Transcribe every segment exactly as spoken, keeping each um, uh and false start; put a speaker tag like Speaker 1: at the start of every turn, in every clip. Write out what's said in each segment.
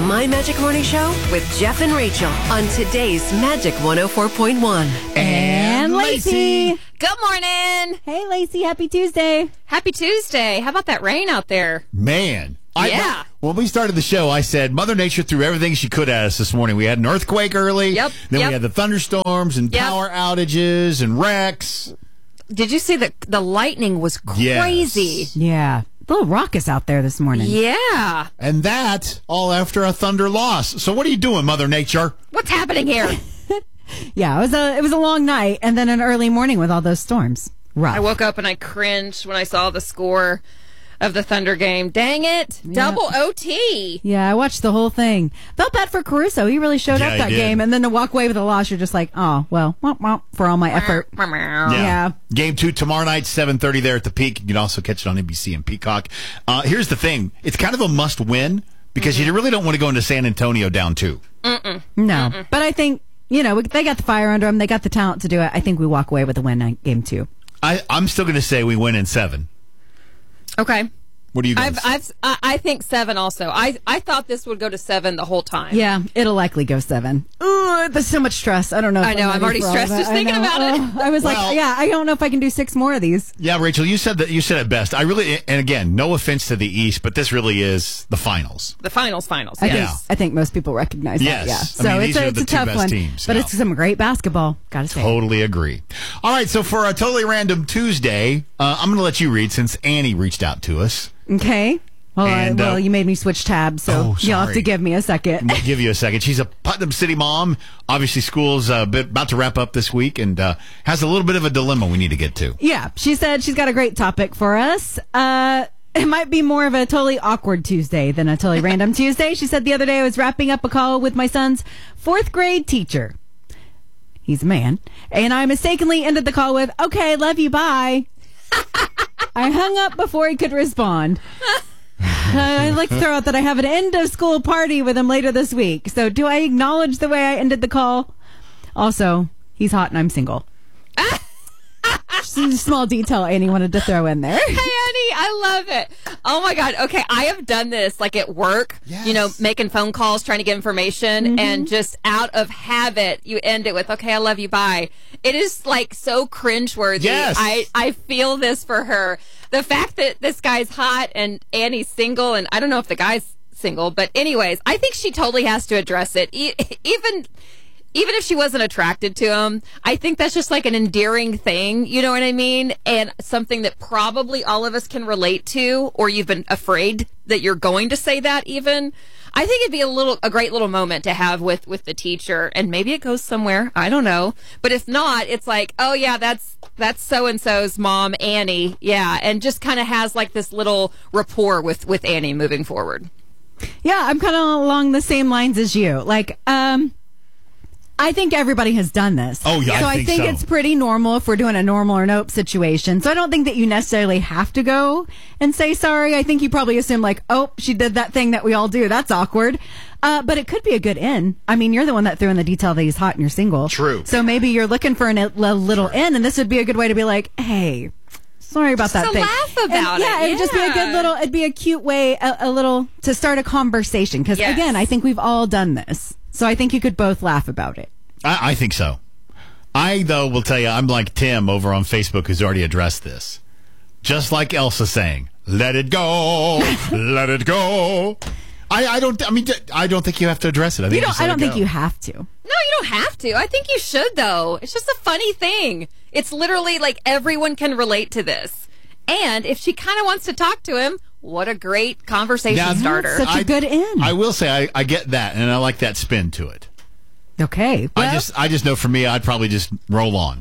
Speaker 1: My Magic Morning Show with Jeff and Rachel on today's Magic one oh four point one.
Speaker 2: And Lacey.
Speaker 3: Good morning.
Speaker 2: Hey, Lacey. Happy Tuesday.
Speaker 3: Happy Tuesday. How about that rain out there?
Speaker 4: Man. I,
Speaker 3: Yeah.
Speaker 4: When we started the show, I said Mother Nature threw everything she could at us this morning. We had an earthquake early.
Speaker 3: Yep,
Speaker 4: Then
Speaker 3: yep.
Speaker 4: we had the thunderstorms and
Speaker 3: Yep.
Speaker 4: power outages and wrecks.
Speaker 3: Did you see that the lightning was crazy?
Speaker 2: Yeah. A little raucous out there this morning.
Speaker 3: Yeah.
Speaker 4: And that all after a thunder loss. So what are you doing, Mother Nature?
Speaker 3: What's happening here?
Speaker 2: Yeah, it was a it was a long night and then an early morning with all those storms. Rough.
Speaker 3: I woke up and I cringed when I saw the score of the Thunder game. Dang it. Double O T.
Speaker 2: Yeah, I watched the whole thing. Felt bad for Caruso. He really showed
Speaker 4: Yeah,
Speaker 2: up
Speaker 4: he
Speaker 2: that
Speaker 4: did.
Speaker 2: game. And then to walk away with a loss, you're just like, oh, well, womp, womp, for all my effort. Yeah.
Speaker 4: Game two tomorrow night, seven thirty there at the Peak. You can also catch it on N B C and Peacock. Uh, here's the thing. It's kind of a must-win because
Speaker 3: Mm-hmm.
Speaker 4: you really don't want to go into San Antonio down two.
Speaker 3: Mm-mm.
Speaker 2: No.
Speaker 3: Mm-mm.
Speaker 2: But I think, you know, they got the fire under them. They got the talent to do it. I think we walk away with a win in game two.
Speaker 4: I, I'm still going to say we win in seven.
Speaker 3: Okay.
Speaker 4: What do you guys?
Speaker 3: I've, I've, I I think seven also. I, I thought this would go to seven the whole time.
Speaker 2: Yeah, it'll likely go seven. Ooh, there's so much stress. I don't know. If
Speaker 3: I know, I'm
Speaker 2: ready
Speaker 3: already
Speaker 2: for all
Speaker 3: stressed
Speaker 2: of it.
Speaker 3: just
Speaker 2: I
Speaker 3: thinking
Speaker 2: know.
Speaker 3: about it.
Speaker 2: Oh, I was
Speaker 4: Well-
Speaker 2: like, yeah, I don't know if I can do six more of these.
Speaker 4: Yeah, Rachel, you said that you said it best. I really, and again, no offense to the East, but this really is the finals.
Speaker 3: The finals, finals.
Speaker 2: I
Speaker 3: Yes.
Speaker 2: think I think most people recognize
Speaker 4: Yes.
Speaker 2: that. Yeah.
Speaker 4: I
Speaker 2: So
Speaker 4: mean,
Speaker 2: it's
Speaker 4: these
Speaker 2: a,
Speaker 4: are
Speaker 2: it's
Speaker 4: the
Speaker 2: a
Speaker 4: two
Speaker 2: tough
Speaker 4: best
Speaker 2: one,
Speaker 4: teams,
Speaker 2: but
Speaker 4: yeah.
Speaker 2: it's some great basketball. Got to say.
Speaker 4: Totally agree. All right, so for a totally random Tuesday, uh, I'm going to let you read since Annie reached out to us.
Speaker 2: Okay. Well, I,
Speaker 4: And,
Speaker 2: well,
Speaker 4: uh,
Speaker 2: you made me switch tabs, so
Speaker 4: Oh,
Speaker 2: you'll have to
Speaker 4: sorry.
Speaker 2: give me a second.
Speaker 4: We'll give you a second. She's a Putnam City mom. Obviously, school's uh, bit, about to wrap up this week and uh, has a little bit of a dilemma we need to get to.
Speaker 2: Yeah, she said she's got a great topic for us. Uh, it might be more of a totally awkward Tuesday than a totally random Tuesday. She said the other day I was wrapping up a call with my son's fourth grade teacher. He's a man. And I mistakenly ended the call with, okay, love you, bye. I hung up before he could respond. Uh, I'd like to throw out that I have an end of school party with him later this week. So do I acknowledge the way I ended the call? Also, he's hot and I'm single. Just a small detail Annie wanted to throw in there.
Speaker 3: Hey, Annie, I love it. Oh, my God. Okay, I have done this, like, at work,
Speaker 4: Yes.
Speaker 3: you know, making phone calls, trying to get information,
Speaker 2: Mm-hmm.
Speaker 3: and just out of habit, you end it with, okay, I love you, bye. It is, like, so cringeworthy.
Speaker 4: Yes.
Speaker 3: I, I feel this for her. The fact that this guy's hot and Annie's single, and I don't know if the guy's single, but anyways, I think she totally has to address it. E- even... Even if she wasn't attracted to him, I think that's just like an endearing thing, you know what I mean? And something that probably all of us can relate to, or you've been afraid that you're going to say that even. I think it'd be a little, a great little moment to have with, with the teacher, and maybe it goes somewhere. I don't know. But if not, it's like, oh yeah, that's, that's so-and-so's mom, Annie. Yeah. And just kind of has like this little rapport with, with Annie moving forward.
Speaker 2: Yeah, I'm kind of along the same lines as you. Like, um, I think everybody has done this.
Speaker 4: Oh, yeah,
Speaker 2: So
Speaker 4: I
Speaker 2: I
Speaker 4: think
Speaker 2: think
Speaker 4: so.
Speaker 2: it's pretty normal if we're doing a normal or nope situation. So I don't think that you necessarily have to go and say sorry. I think you probably assume like, oh, she did that thing that we all do. That's awkward. Uh, but it could be a good in. I mean, you're the one that threw in the detail that he's hot and you're single.
Speaker 4: True.
Speaker 2: So maybe you're looking for an, a little in, and this would be a good way to be like, hey, sorry about
Speaker 3: Just
Speaker 2: that
Speaker 3: to
Speaker 2: thing.
Speaker 3: laugh about
Speaker 2: And, yeah,
Speaker 3: it.
Speaker 2: it would just be a good
Speaker 3: Yeah.
Speaker 2: little, it'd be a cute way, a, a little, to start a conversation. Because
Speaker 3: Yes.
Speaker 2: again, I think we've all done this. So I think you could both laugh about it.
Speaker 4: I, I think so. I, though, will tell you, I'm like Tim over on Facebook who's already addressed this. Just like Elsa saying, let it go, let it go. I, I don't, I mean, I don't think you have to address it. I think
Speaker 2: You don't,
Speaker 4: just
Speaker 2: I
Speaker 4: let
Speaker 2: don't
Speaker 4: it
Speaker 2: think
Speaker 4: go.
Speaker 2: you have to.
Speaker 3: No, you don't have to. I think you should, though. It's just a funny thing. It's literally like everyone can relate to this. And if she kind of wants to talk to him, what a great conversation
Speaker 4: Now,
Speaker 3: starter.
Speaker 2: Such a
Speaker 4: I-
Speaker 2: good in.
Speaker 4: I will say I, I get that, and I like that spin to it.
Speaker 2: Okay.
Speaker 4: I
Speaker 2: Well,
Speaker 4: just, I just know for me, I'd probably just roll on.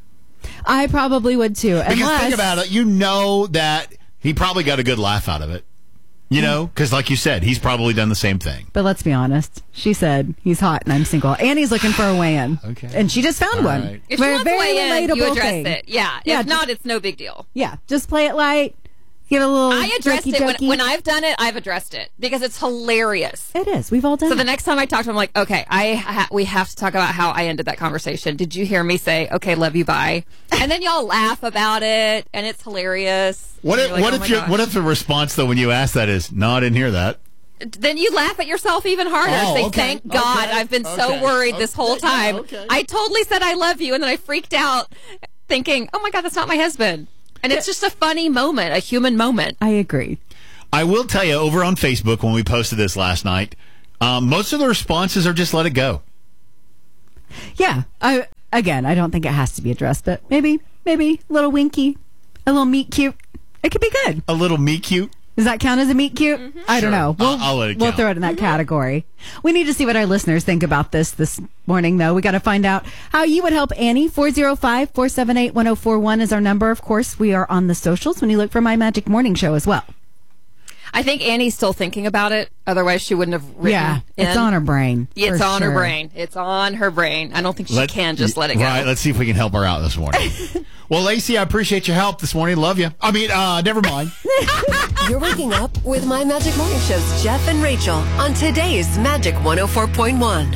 Speaker 2: I probably would too.
Speaker 4: Because
Speaker 2: Unless,
Speaker 4: think about it, you know that he probably got a good laugh out of it. You know, because like you said, he's probably done the same thing.
Speaker 2: But let's be honest. She said he's hot and I'm single. Annie's looking for a weigh-in.
Speaker 4: Okay.
Speaker 2: And she just found
Speaker 4: All
Speaker 2: one.
Speaker 4: right.
Speaker 3: if
Speaker 2: Very-
Speaker 3: she wants to
Speaker 2: very
Speaker 3: weigh in, you
Speaker 2: relatable
Speaker 3: address
Speaker 2: thing.
Speaker 3: it. Yeah.
Speaker 2: Yeah,
Speaker 3: If
Speaker 2: just-
Speaker 3: not, it's no big deal.
Speaker 2: Yeah. Just play it light. Give it a little.
Speaker 3: I addressed
Speaker 2: jokey,
Speaker 3: it when,
Speaker 2: jokey.
Speaker 3: when I've done it. I've addressed it because it's hilarious.
Speaker 2: It is. We've all done
Speaker 3: So
Speaker 2: it.
Speaker 3: the next time I talk to him, I'm like, okay, I ha- we have to talk about how I ended that conversation. Did you hear me say, okay, love you, bye? And then y'all laugh about it, and it's hilarious.
Speaker 4: What
Speaker 3: And
Speaker 4: if,
Speaker 3: you're like,
Speaker 4: what
Speaker 3: oh
Speaker 4: if
Speaker 3: my
Speaker 4: your,
Speaker 3: gosh.
Speaker 4: what if the response though when you ask that is, no, I didn't hear that.
Speaker 3: then you laugh at yourself even harder.
Speaker 4: Oh,
Speaker 3: Say,
Speaker 4: okay,
Speaker 3: thank God,
Speaker 4: okay,
Speaker 3: I've been
Speaker 4: okay,
Speaker 3: so worried
Speaker 4: okay,
Speaker 3: this whole
Speaker 4: yeah,
Speaker 3: time.
Speaker 4: okay.
Speaker 3: I totally said I love you, and then I freaked out thinking, oh my God, that's not my husband. And it's just a funny moment, a human moment.
Speaker 2: I agree.
Speaker 4: I will tell you, over on Facebook, when we posted this last night, um, most of the responses are just let it go.
Speaker 2: Yeah. I again, I don't think it has to be addressed, but maybe, maybe a little winky, a little meet cute. It could be good.
Speaker 4: A little meet cute.
Speaker 2: Does that count as a meet cute? Mm-hmm. I don't
Speaker 4: Sure.
Speaker 2: know. We'll,
Speaker 4: I'll- I'll let it
Speaker 2: we'll
Speaker 4: count.
Speaker 2: throw it in that category. We need to see what our listeners think about this this morning, though. We got to find out how you would help Annie. four oh five, four seven eight, one oh four one is our number. Of course, we are on the socials when you look for My Magic Morning Show as well.
Speaker 3: I think Annie's still thinking about it. Otherwise, she wouldn't have written
Speaker 2: Yeah, it's
Speaker 3: in.
Speaker 2: on her brain.
Speaker 3: It's
Speaker 2: for
Speaker 3: on her
Speaker 2: sure.
Speaker 3: brain. It's on her brain. I don't think she
Speaker 4: Let-
Speaker 3: can just let it go.
Speaker 4: Right, let's see if we can help her out this morning. Well, Lacey, I appreciate your help this morning. Love you. I mean, uh, never mind.
Speaker 1: You're waking up with My Magic Morning Show's Jeff and Rachel on today's Magic one oh four point one.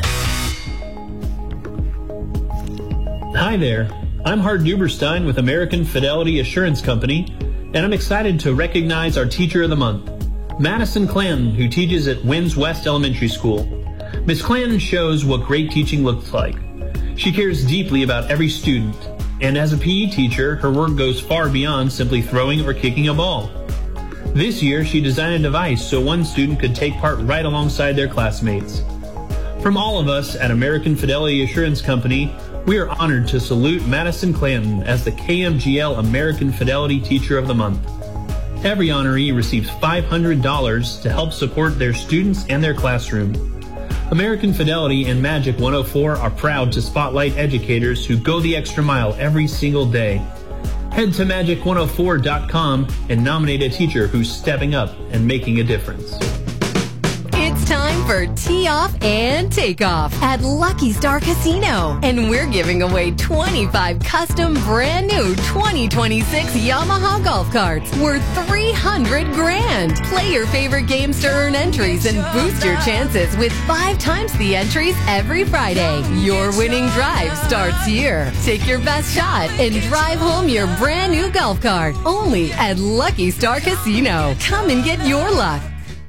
Speaker 5: Hi there. I'm Hart Duberstein with American Fidelity Assurance Company, and I'm excited to recognize our Teacher of the Month, Madison Clanton, who teaches at Winds West Elementary School. Miss Clanton shows what great teaching looks like. She cares deeply about every student, and as a P E teacher, her work goes far beyond simply throwing or kicking a ball. This year, she designed a device so one student could take part right alongside their classmates. From all of us at American Fidelity Assurance Company, we are honored to salute Madison Clanton as the K M G L American Fidelity Teacher of the Month. Every honoree receives five hundred dollars to help support their students and their classroom. American Fidelity and Magic one oh four are proud to spotlight educators who go the extra mile every single day. Head to magic one oh four dot com and nominate a teacher who's stepping up and making a difference.
Speaker 1: It's time for Tee Off and Take Off at Lucky Star Casino. And we're giving away twenty-five custom brand new twenty twenty-six Yamaha golf carts worth three hundred grand. Play your favorite games to earn entries and boost your chances with five times the entries every Friday. Your winning drive starts here. Take your best shot and drive home your brand new golf cart only at Lucky Star Casino. Come and get your luck.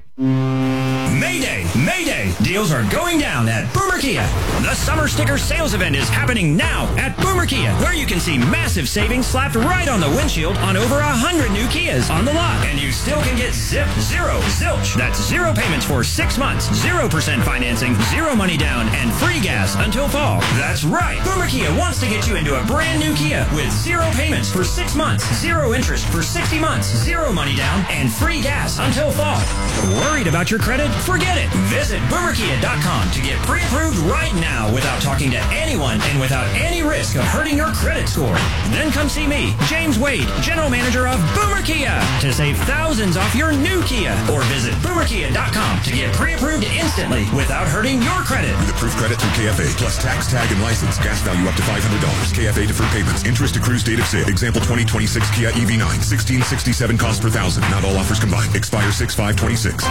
Speaker 6: Mayday! Mayday! Deals are going down at Boomer Kia. The summer sticker sales event is happening now at Boomer Kia, where you can see massive savings slapped right on the windshield on over a hundred new Kias on the lot. And you still can get zip, zero, zilch. That's zero payments for six months, zero percent financing, zero money down, and free gas until fall. That's right. Boomer Kia wants to get you into a brand new Kia with zero payments for six months, zero interest for sixty months, zero money down, and free gas until fall. Worried about your credit? Forget it. Visit boomer kia dot com to get pre-approved right now without talking to anyone and without any risk of hurting your credit score. Then come see me, James Wade, General Manager of Boomer Kia, to save thousands off your new Kia. Or visit boomer kia dot com to get pre-approved instantly without hurting your credit.
Speaker 7: With approved credit through K F A, plus tax, tag, and license. Gas value up to five hundred dollars. K F A deferred payments. Interest accrues date of sale. Example twenty twenty-six Kia E V nine. sixteen sixty-seven cost per thousand. Not all offers combined. Expire six five twenty-six.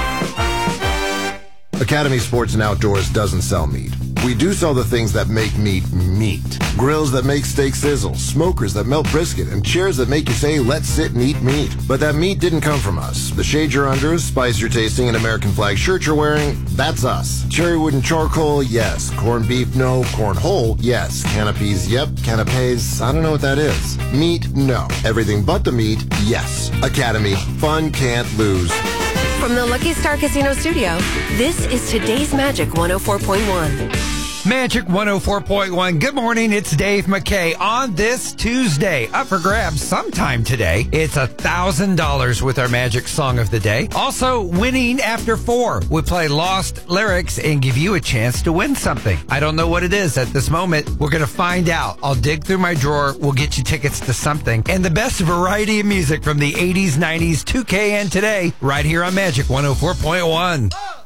Speaker 8: Academy Sports and Outdoors doesn't sell meat. We do sell the things that make meat meat. Grills that make steak sizzle, smokers that melt brisket, and chairs that make you say, let's sit and eat meat. But that meat didn't come from us. The shade you're under, spice you're tasting, and American flag shirt you're wearing, that's us. Cherry wood and charcoal, yes. Corned beef, no. Corn whole, yes. Canopies, yep. Canapes, I don't know what that is. Meat, no. Everything but the meat, yes. Academy, fun can't lose.
Speaker 1: From the Lucky Star Casino studio, this is today's Magic one oh four point one.
Speaker 9: Magic one oh four point one. Good morning. It's Dave McKay on this Tuesday. Up for grabs sometime today. It's one thousand dollars with our Magic Song of the Day. Also, winning after four. We play Lost Lyrics and give you a chance to win something. I don't know what it is at this moment. We're going to find out. I'll dig through my drawer. We'll get you tickets to something. And the best variety of music from the eighties, nineties, two K, and today, right here on Magic one oh four point one.